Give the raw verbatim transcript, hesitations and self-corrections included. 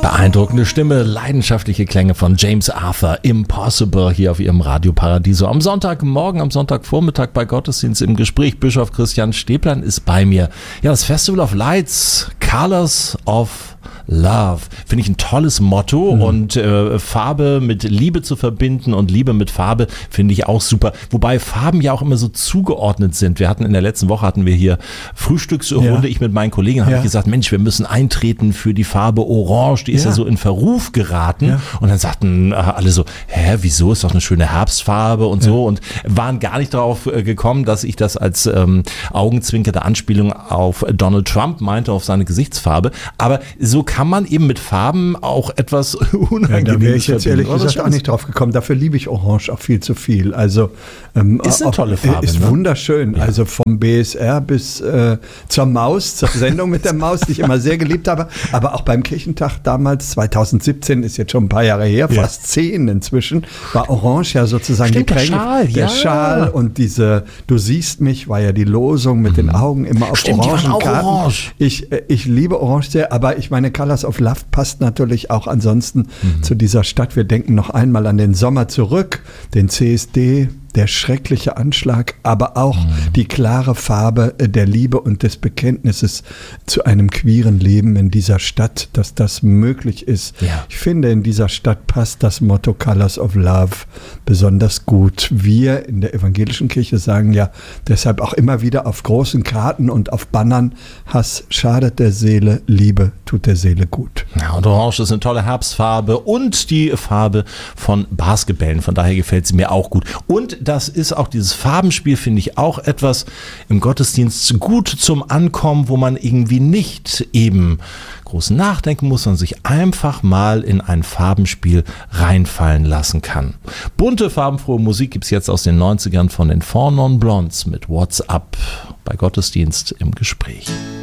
Beeindruckende Stimme, leidenschaftliche Klänge von James Arthur, Impossible, hier auf Ihrem Radio Paradiso. Am Sonntagmorgen, am Sonntagvormittag bei Gottesdienst im Gespräch. Bischof Christian Stäblein ist bei mir. Ja, das Festival of Lights, Colors of Love, finde ich ein tolles Motto mhm. und äh, Farbe mit Liebe zu verbinden und Liebe mit Farbe finde ich auch super. Wobei Farben ja auch immer so zugeordnet sind. Wir hatten in der letzten Woche hatten wir hier Frühstücksrunde, ja. ich mit meinen Kollegen, habe ja. ich gesagt, Mensch, wir müssen eintreten für die Farbe Orange, die ist ja, ja so in Verruf geraten ja. und dann sagten äh, alle so, hä, wieso, ist doch eine schöne Herbstfarbe und ja. so und waren gar nicht darauf äh, gekommen, dass ich das als ähm, augenzwinkernde Anspielung auf Donald Trump meinte, auf seine Gesichtsfarbe, aber so kann man eben mit Farben auch etwas Unangenehmes ja, da wäre ich jetzt ehrlich verbinden. gesagt auch nicht drauf gekommen. Dafür liebe ich Orange auch viel zu viel. Also ähm, ist eine auch, tolle Farbe. Ist ne? wunderschön. Ja. Also vom B S R bis äh, zur Maus, zur Sendung mit der Maus, die ich immer sehr geliebt habe. Aber auch beim Kirchentag damals, zwanzig siebzehn, ist jetzt schon ein paar Jahre her, ja. fast zehn inzwischen, war Orange ja sozusagen Stimmt, die Prägung. Der Schal, der ja. Schal und diese Du siehst mich, war ja die Losung mit mhm. den Augen immer auf Stimmt, Orangenkarten. Orange. Ich, ich liebe Orange sehr, aber ich meine, Colors of Love passt natürlich auch ansonsten mhm. zu dieser Stadt. Wir denken noch einmal an den Sommer zurück, den C S D, der schreckliche Anschlag, aber auch mhm. die klare Farbe der Liebe und des Bekenntnisses zu einem queeren Leben in dieser Stadt, dass das möglich ist. Ja. Ich finde, in dieser Stadt passt das Motto Colors of Love besonders gut. Wir in der evangelischen Kirche sagen ja deshalb auch immer wieder auf großen Karten und auf Bannern, Hass schadet der Seele, Liebe tut der Seele gut. Ja, und Orange ist eine tolle Herbstfarbe und die Farbe von Basketballen, von daher gefällt sie mir auch gut. Und das ist auch dieses Farbenspiel, finde ich, auch etwas im Gottesdienst gut zum Ankommen, wo man irgendwie nicht eben groß nachdenken muss, sondern sich einfach mal in ein Farbenspiel reinfallen lassen kann. Bunte, farbenfrohe Musik gibt es jetzt aus den neunzigern von den Four Non Blondes mit What's Up bei Gottesdienst im Gespräch.